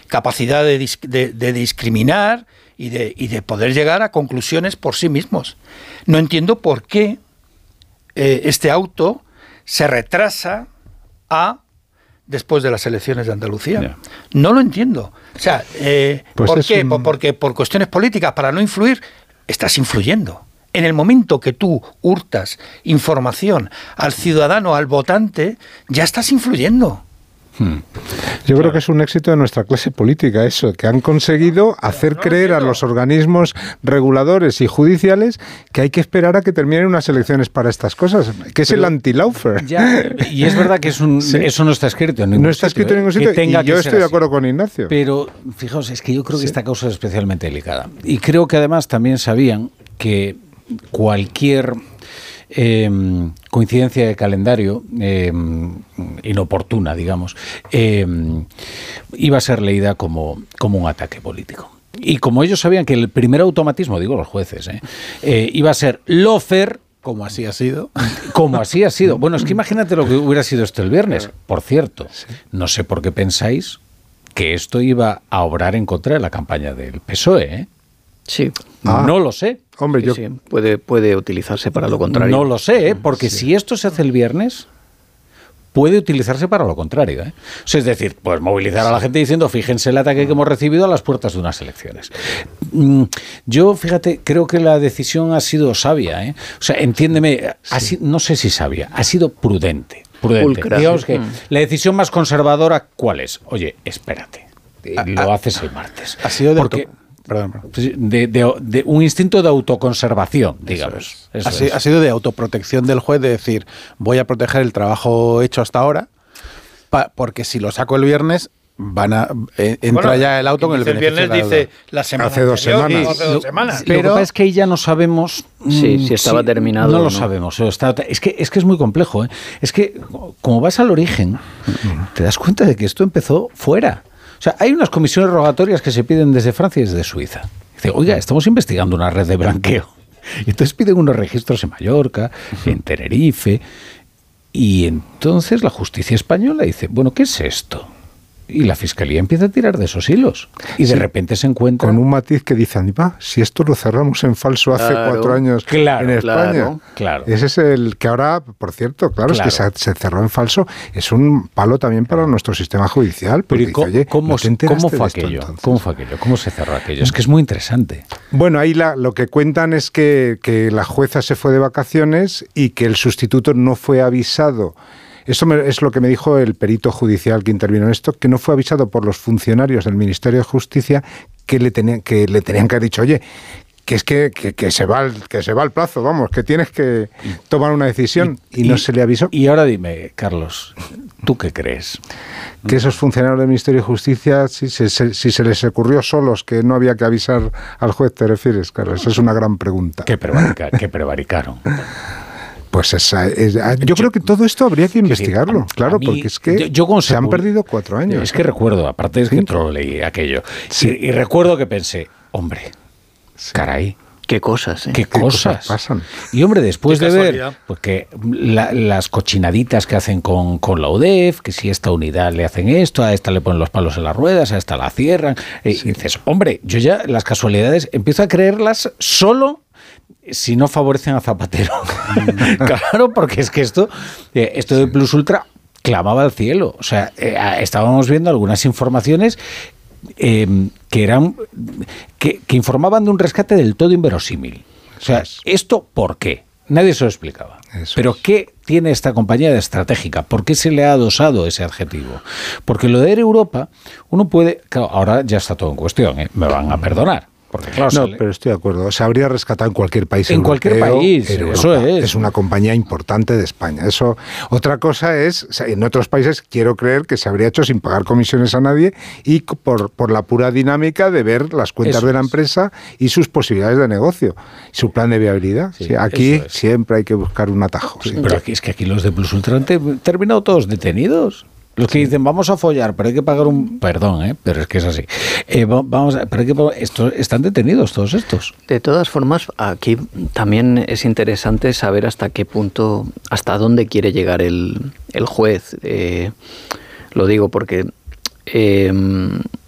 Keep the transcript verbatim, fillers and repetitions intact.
capacidad de, de, de discriminar y de, y de poder llegar a conclusiones por sí mismos. No entiendo por qué eh, este auto se retrasa a después de las elecciones de Andalucía. Yeah. No lo entiendo. O sea, eh, pues ¿por qué? Un... Porque por cuestiones políticas, para no influir, estás influyendo. En el momento que tú hurtas información al ciudadano, al votante, ya estás influyendo. Hmm. Yo creo que es un éxito de nuestra clase política eso, que han conseguido hacer creer a los organismos reguladores y judiciales que hay que esperar a que terminen unas elecciones para estas cosas, que es Pero, el anti-lawfare. Ya, y es verdad que es un, sí. eso no está escrito en ningún No está sitio, escrito en ningún sitio, y yo estoy de acuerdo así. con Ignacio. Pero, fijaos, es que yo creo que sí. esta causa es especialmente delicada. Y creo que además también sabían que cualquier... Eh, coincidencia de calendario eh, inoportuna, digamos, eh, iba a ser leída como, como un ataque político. Y como ellos sabían que el primer automatismo, digo los jueces, eh, eh, iba a ser lawfare, como así ha sido. Como así ha sido. Bueno, es que imagínate lo que hubiera sido esto el viernes. Por cierto, no sé por qué pensáis que esto iba a obrar en contra de la campaña del P S O E, ¿eh? Sí. Ah, no lo sé. Hombre, yo... Sí, sí. Puede, puede utilizarse para lo contrario. No lo sé, ¿eh? Porque sí. si esto se hace el viernes, puede utilizarse para lo contrario, ¿eh? O sea, es decir, pues movilizar a la gente diciendo, fíjense el ataque que hemos recibido a las puertas de unas elecciones. Yo, fíjate, creo que la decisión ha sido sabia, ¿eh? O sea, entiéndeme, sí. ha sido, no sé si sabia, ha sido prudente. Prudente. Ultra, Digamos que mm. la decisión más conservadora, ¿cuál es? Oye, espérate, a, lo a, haces el martes. Ha sido de porque Perdón, perdón. De, de, de un instinto de autoconservación, digamos. Eso es. Eso ha, es. ha sido de autoprotección del juez, de decir, voy a proteger el trabajo hecho hasta ahora, pa, porque si lo saco el viernes, van a eh, entra bueno, ya el auto con el beneficio. El viernes dice la semana hace dos semanas. Hace dos semanas. Pero lo que pasa es que ahí ya no sabemos sí, si estaba sí, terminado. No lo no. sabemos. Está, es, que, es que es muy complejo, ¿eh? Es que como vas al origen, te das cuenta de que esto empezó fuera. O sea, hay unas comisiones rogatorias que se piden desde Francia y desde Suiza. Dice, oiga, estamos investigando una red de blanqueo. Y entonces piden unos registros en Mallorca, en Tenerife. Y entonces la justicia española dice, bueno, ¿qué es esto? Y la Fiscalía empieza a tirar de esos hilos. Y de sí, repente se encuentra... Con un matiz que dicen, va, si esto lo cerramos en falso hace claro, cuatro años claro, en España. Claro, claro. Ese es el que ahora, por cierto, claro, claro. es que se, se cerró en falso. Es un palo también para nuestro sistema judicial. Porque Pero dice, oye, ¿cómo, ¿no te ¿cómo fue esto, aquello? entonces? ¿Cómo fue aquello? ¿Cómo se cerró aquello? Es que es muy interesante. Bueno, ahí la, lo que cuentan es que, que la jueza se fue de vacaciones y que el sustituto no fue avisado. Esto me, es lo que me dijo el perito judicial que intervino en esto, que no fue avisado por los funcionarios del Ministerio de Justicia que le tenían que, le tenían que haber dicho, oye, que es que, que, que, se va el, que se va el plazo, vamos, que tienes que tomar una decisión y, y, y no se le avisó. Y ahora dime, Carlos, ¿tú qué crees? Que esos funcionarios del Ministerio de Justicia, si se, si, si se les ocurrió solos que no había que avisar al juez, ¿te refieres, Carlos? Esa es una gran pregunta. ¿Qué, prevarica, qué prevaricaron? Pues esa, es, yo, yo creo que todo esto habría que investigarlo, decir, a, claro, a mí, porque es que yo, yo se han perdido cuatro años. Es que recuerdo, aparte es que otro leí aquello, sí. y, y recuerdo que pensé, hombre, sí. caray, qué cosas, ¿eh? qué, ¿Qué cosas. cosas pasan. Y hombre, después de ver pues que la, las cochinaditas que hacen con, con la U D E F, que si a esta unidad le hacen esto, a esta le ponen los palos en las ruedas, a esta la cierran, sí. y dices, hombre, yo ya las casualidades empiezo a creerlas solo si no favorecen a Zapatero. Claro, porque es que esto, eh, esto de Plus Ultra clamaba al cielo. O sea, eh, estábamos viendo algunas informaciones eh, que eran que, que informaban de un rescate del todo inverosímil. O sea, ¿esto por qué? Nadie se lo explicaba. Eso Pero es. ¿Qué tiene esta compañía de estratégica? ¿Por qué se le ha adosado ese adjetivo? Porque lo de Air Europa, uno puede... Claro, ahora ya está todo en cuestión, ¿eh? Me van a perdonar. Porque, claro, no, sale. pero estoy de acuerdo. Se habría rescatado en cualquier país en europeo. En cualquier país, eso es. Es una compañía importante de España. Eso. Otra cosa es, en otros países quiero creer que se habría hecho sin pagar comisiones a nadie y por, por la pura dinámica de ver las cuentas eso de la empresa y sus posibilidades de negocio, su plan de viabilidad. Sí, sí, aquí es. siempre hay que buscar un atajo. Sí, pero aquí es que aquí los de Plus Ultra han terminado todos detenidos. Los que dicen, vamos a follar, pero hay que pagar un... Perdón, ¿eh? Pero es que es así. Eh, vamos a... Pero hay que pagar... Estos, están detenidos todos estos. De todas formas, aquí también es interesante saber hasta qué punto, hasta dónde quiere llegar el, el juez. Eh, lo digo porque... Eh,